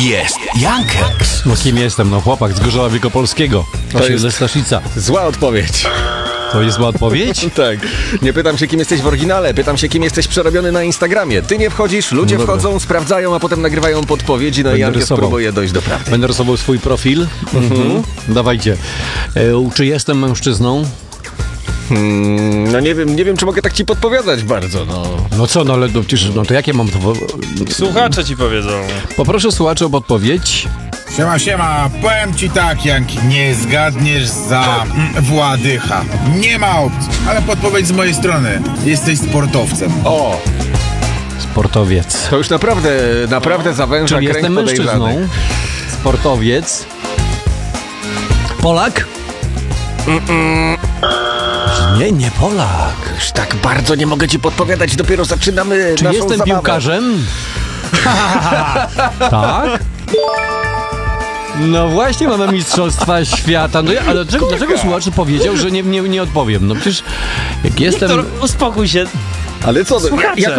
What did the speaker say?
jest Jankex. No kim jestem? No chłopak z Gorzowa Wielkopolskiego. jest- ze Staszica. Zła odpowiedź. To jest zła odpowiedź? Tak. Nie pytam się, kim jesteś w oryginale, pytam się, kim jesteś przerobiony na Instagramie. Ty nie wchodzisz, ludzie Dobra. wchodzą, sprawdzają, a potem nagrywają podpowiedzi, no i Będę Jankę rysował. próbuje dojść do prawdy. Będę rysował swój profil. Dawajcie. Czy jestem mężczyzną? No nie wiem, czy mogę tak ci podpowiadać bardzo, no. No co, no ale no, przecież, no to jakie mam to... Słuchacze ci powiedzą. Poproszę słuchaczy o podpowiedź. Siema, powiem ci tak, Janki, nie zgadniesz za Władycha. Nie ma opcji, ale podpowiedź z mojej strony. Jesteś sportowcem. O, Sportowiec. to już naprawdę zawęża Czy kręg jestem mężczyzną? podejrzanych. Sportowiec. Polak? Nie Polak. Już tak bardzo nie mogę ci podpowiadać, dopiero zaczynamy Czy naszą jestem zabawę. piłkarzem? Tak? No właśnie, mamy Mistrzostwa Świata. No ale dlaczego słuchacz powiedział, że nie odpowiem? No przecież jak jestem... Wiktor, uspokój się. Ale co, Słuchacze. jak